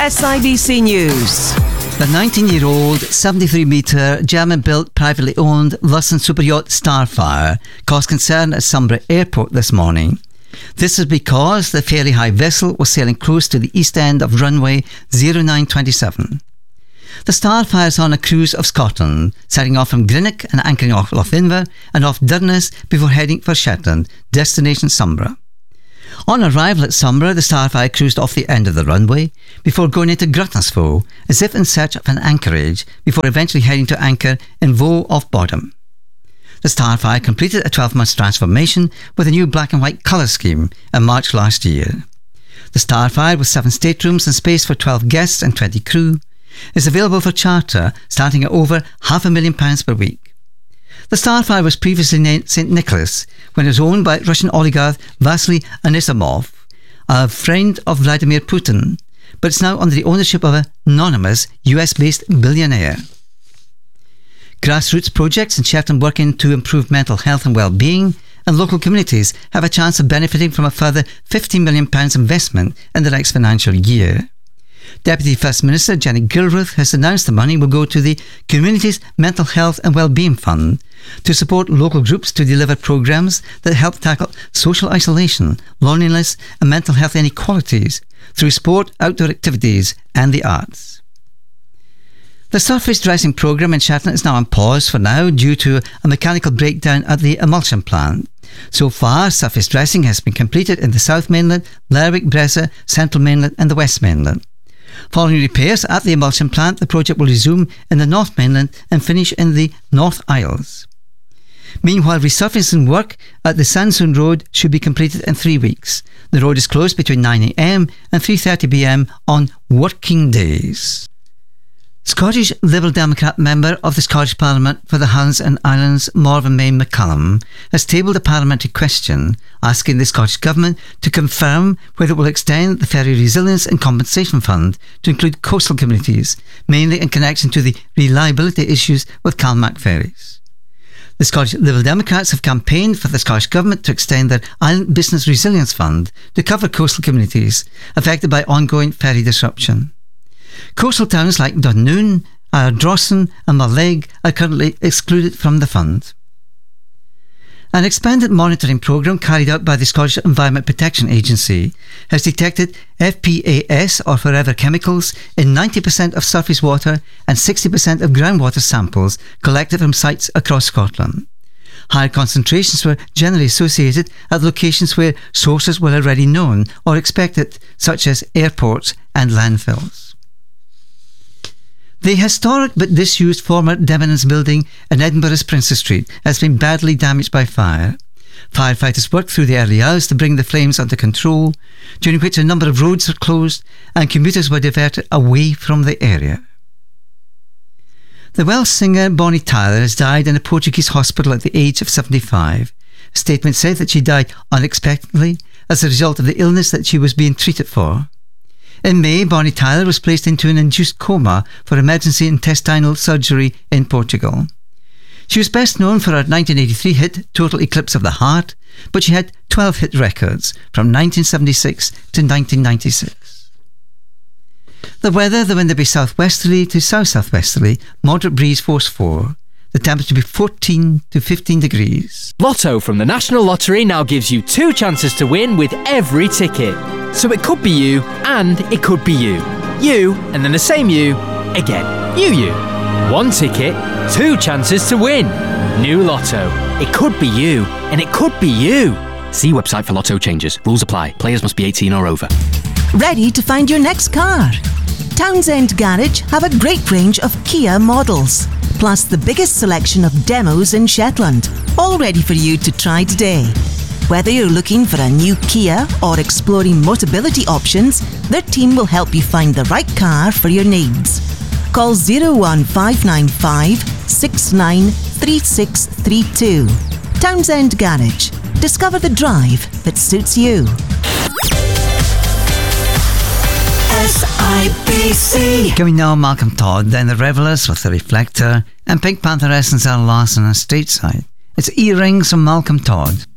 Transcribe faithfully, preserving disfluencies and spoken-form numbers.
S I B C News. The nineteen-year-old, seventy-three metre, German-built, privately owned Lussen superyacht Starfire caused concern at Sombra Airport this morning. This is because the fairly high vessel was sailing close to the east end of runway zero nine two seven. The Starfire is on a cruise of Scotland, setting off from Greenock and anchoring off Lothinver and off Durness before heading for Shetland, destination Sombra. On arrival at Sombra, the Starfire cruised off the end of the runway before going into Grutnesvoe, as if in search of an anchorage, before eventually heading to anchor in Voe off Bodham. The Starfire completed a twelve month transformation with a new black and white colour scheme in March last year. The Starfire, with seven staterooms and space for twelve guests and twenty crew, is available for charter starting at over half a million pounds per week. The Starfire was previously named Saint Nicholas when it was owned by Russian oligarch Vasily Anisimov, a friend of Vladimir Putin, but it's now under the ownership of an anonymous U S-based billionaire. Grassroots projects in Shetland working to improve mental health and well-being, and local communities have a chance of benefiting from a further fifteen million pounds investment in the next financial year. Deputy First Minister Jenny Gilruth has announced the money will go to the Community's Mental Health and Wellbeing Fund to support local groups to deliver programmes that help tackle social isolation, loneliness and mental health inequalities through sport, outdoor activities and the arts. The surface dressing programme in Shetland is now on pause for now due to a mechanical breakdown at the emulsion plant. So far, surface dressing has been completed in the South Mainland, Lerwick, Bressa, Central Mainland and the West Mainland. Following repairs at the emulsion plant, the project will resume in the North Mainland and finish in the North Isles. Meanwhile, resurfacing work at the Sandsoon Road should be completed in three weeks. The road is closed between nine a m and three thirty p m on working days. Scottish Liberal Democrat member of the Scottish Parliament for the Highlands and Islands, Morven May McCallum, has tabled a parliamentary question asking the Scottish Government to confirm whether it will extend the Ferry Resilience and Compensation Fund to include coastal communities, mainly in connection to the reliability issues with Calmac ferries. The Scottish Liberal Democrats have campaigned for the Scottish Government to extend their Island Business Resilience Fund to cover coastal communities affected by ongoing ferry disruption. Coastal towns like Dunoon, Ardrossan and Marleg are currently excluded from the fund. An expanded monitoring programme carried out by the Scottish Environment Protection Agency has detected F P A S or forever chemicals in ninety percent of surface water and sixty percent of groundwater samples collected from sites across Scotland. Higher concentrations were generally associated at locations where sources were already known or expected, such as airports and landfills. The historic but disused former Debenhams building in Edinburgh's Princes Street has been badly damaged by fire. Firefighters worked through the early hours to bring the flames under control, during which a number of roads were closed and commuters were diverted away from the area. The Welsh singer Bonnie Tyler has died in a Portuguese hospital at the age of seventy-five. A statement said that she died unexpectedly as a result of the illness that she was being treated for. In May, Bonnie Tyler was placed into an induced coma for emergency intestinal surgery in Portugal. She was best known for her nineteen eighty-three hit Total Eclipse of the Heart, but she had twelve hit records from nineteen seventy-six to nineteen ninety-six. The weather, the wind will be southwesterly to south-southwesterly, moderate breeze force four. The temperature will be fourteen to fifteen degrees. Lotto from the National Lottery now gives you two chances to win with every ticket. So it could be you, and it could be you. You, and then the same you, again. You, you. One ticket, two chances to win. New Lotto. It could be you, and it could be you. See website for Lotto changes. Rules apply. Players must be eighteen or over. Ready to find your next car? Townsend Garage have a great range of Kia models, plus the biggest selection of demos in Shetland, all ready for you to try today. Whether you're looking for a new Kia or exploring Motability options, their team will help you find the right car for your needs. Call zero one five nine five, six nine three six three two. Townsend Garage. Discover the drive that suits you. S I B C. Coming now, Malcolm Todd, then the Revellers with The Reflector, and Pink Panther Essence, Al Larson and Stateside. It's Earrings from Malcolm Todd.